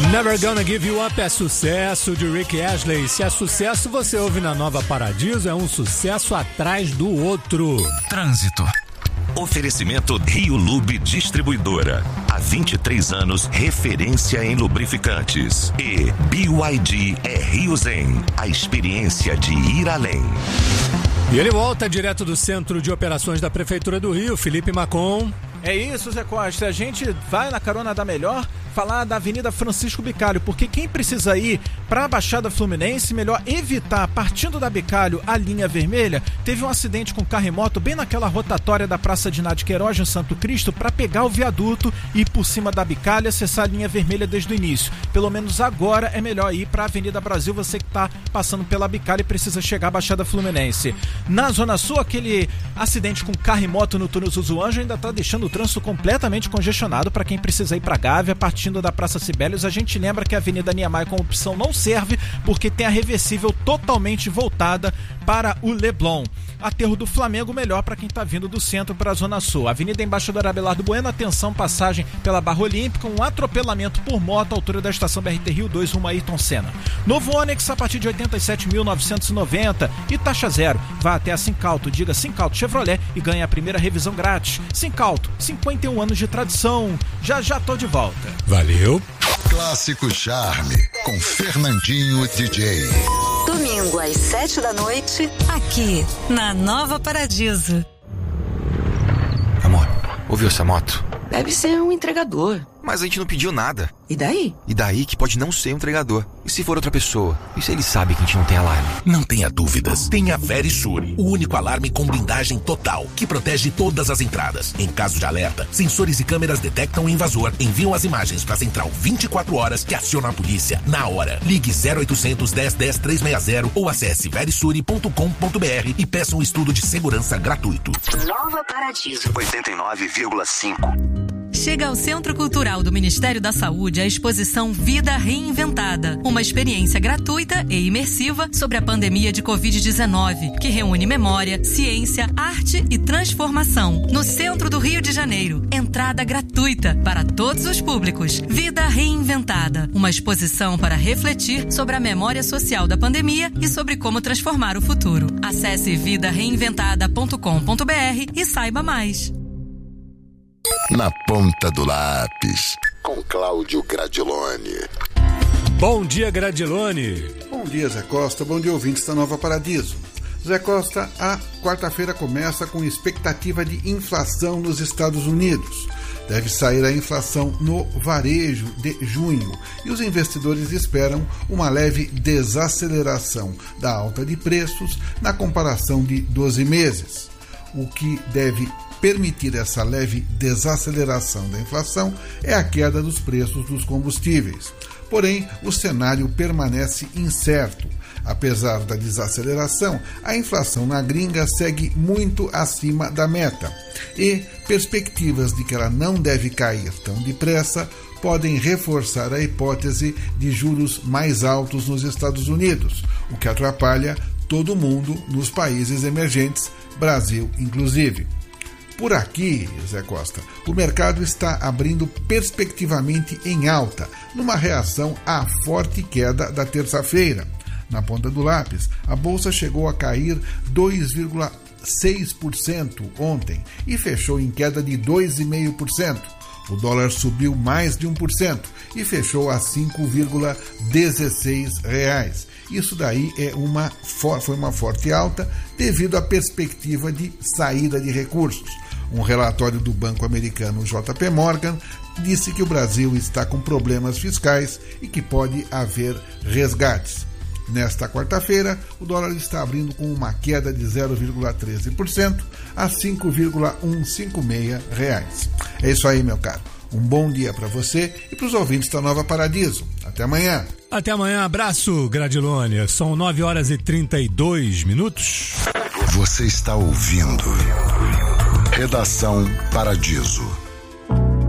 Never Gonna Give You Up é sucesso de Rick Astley. Se é sucesso, você ouve na Nova Paradiso, é um sucesso atrás do outro. Trânsito. Oferecimento Rio Lube Distribuidora. Há 23 anos, referência em lubrificantes. E BYD é Rio Zen, a experiência de ir além. E ele volta direto do Centro de Operações da Prefeitura do Rio, Felipe Macon. É isso, Zé Costa. A gente vai na carona da melhor falar da Avenida Francisco Bicalho, porque quem precisa ir para a Baixada Fluminense, melhor evitar, partindo da Bicalho, a linha vermelha. Teve um acidente com carro e moto bem naquela rotatória da Praça de Nádio Queiroz, em Santo Cristo, para pegar o viaduto e ir por cima da Bicalho e acessar a linha vermelha desde o início. Pelo menos agora é melhor ir para a Avenida Brasil, você que está passando pela Bicalho e precisa chegar à Baixada Fluminense. Na Zona Sul, aquele acidente com carro e moto no túnel Zuzuanjo ainda está deixando o trânsito completamente congestionado para quem precisa ir para Gávea, partindo da Praça Sibelius. A gente lembra que a Avenida Niemeyer como opção não serve, porque tem a reversível totalmente voltada para o Leblon. Aterro do Flamengo, melhor para quem está vindo do centro para a Zona Sul. Avenida Embaixador Abelardo Bueno, atenção, passagem pela Barra Olímpica, um atropelamento por moto à altura da estação BRT Rio 2, rumo a Ayrton Senna. Novo Onix a partir de 87.990 e taxa zero. Vá até a Sincauto, diga Sincauto Chevrolet e ganhe a primeira revisão grátis. Sincauto, 51 anos de tradição. Já tô de volta. Valeu. Clássico Charme, com Fernandinho DJ. Domingo às 7 da noite, aqui na Nova Paradiso. Amor, ouviu essa moto? Deve ser um entregador. Mas a gente não pediu nada. E daí? E daí que pode não ser um entregador. E se for outra pessoa? E se ele sabe que a gente não tem alarme? Não tenha dúvidas. Tem a Verisure, o único alarme com blindagem total, que protege todas as entradas. Em caso de alerta, sensores e câmeras detectam o invasor, enviam as imagens para a central 24 horas que aciona a polícia na hora. Ligue 0800 10 10 360 ou acesse verisure.com.br e peça um estudo de segurança gratuito. Nova Paradiso 89,5. Chega ao Centro Cultural do Ministério da Saúde a exposição Vida Reinventada, uma experiência gratuita e imersiva sobre a pandemia de Covid-19, que reúne memória, ciência, arte e transformação. No centro do Rio de Janeiro, entrada gratuita para todos os públicos. Vida Reinventada, uma exposição para refletir sobre a memória social da pandemia e sobre como transformar o futuro. Acesse vidareinventada.com.br e saiba mais. Na ponta do lápis, com Cláudio Gradiloni. Bom dia, Gradiloni. Bom dia, Zé Costa. Bom dia, ouvintes da Nova Paradiso. Zé Costa, a quarta-feira começa com expectativa de inflação nos Estados Unidos. Deve sair a inflação no varejo de junho e os investidores esperam uma leve desaceleração da alta de preços na comparação de 12 meses. O que deve permitir essa leve desaceleração da inflação é a queda dos preços dos combustíveis. Porém, o cenário permanece incerto. Apesar da desaceleração, a inflação na gringa segue muito acima da meta e perspectivas de que ela não deve cair tão depressa podem reforçar a hipótese de juros mais altos nos Estados Unidos, o que atrapalha todo mundo nos países emergentes, Brasil inclusive. Por aqui, Zé Costa, o mercado está abrindo perspectivamente em alta, numa reação à forte queda da terça-feira. Na ponta do lápis, a bolsa chegou a cair 2,6% ontem e fechou em queda de 2,5%. O dólar subiu mais de 1% e fechou a R$ 5,16. Isso daí foi uma forte alta devido à perspectiva de saída de recursos. Um relatório do banco americano JP Morgan disse que o Brasil está com problemas fiscais e que pode haver resgates. Nesta quarta-feira, o dólar está abrindo com uma queda de 0,13% a R$ 5,156. É isso aí, meu caro. Um bom dia para você e para os ouvintes da Nova Paradiso. Até amanhã. Até amanhã. Abraço, Gradiloni. São 9h32. Você está ouvindo Redação Paradiso.